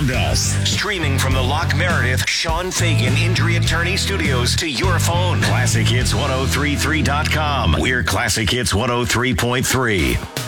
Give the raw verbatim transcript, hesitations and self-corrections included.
around us. Streaming from the Lock Meredith Sean Fagan Injury Attorney Studios to your phone. Classic Hits ten thirty-three dot com. We're Classic Hits one oh three point three.